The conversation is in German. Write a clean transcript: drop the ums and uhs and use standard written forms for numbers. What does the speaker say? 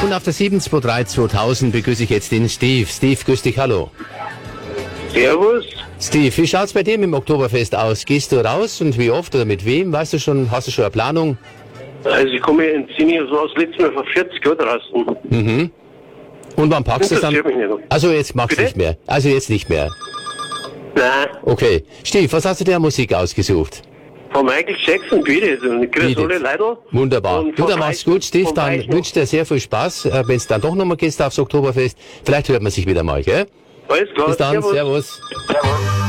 Und auf der 723-2000 begrüße ich jetzt den Steve. Steve, grüß dich, hallo. Servus. Steve, wie schaut's bei dir mit dem Oktoberfest aus? Gehst du raus und wie oft oder mit wem? Weißt du schon, hast du schon eine Planung? Also ich komme in Zinni so aus letztem Mal vor 40 Jahren draußen. Mhm. Und wann packst du es dann? Interessiert mich nicht. Also jetzt machst du Bitte? nicht mehr. Also jetzt nicht mehr. Nein, Okay. Steve, was hast du dir an Musik ausgesucht? von Michael Jackson bitte. Also ich kriege Bitte. alle Leute. Wunderbar. Und Du, von dann mach's Weichen- gut, Steve. von Dann Weichen- wünsche dir sehr viel Spaß, wenn es dann doch nochmal gehst aufs Oktoberfest. Vielleicht hört man sich wieder mal, gell? Alles klar. Bis dann. Servus. Servus.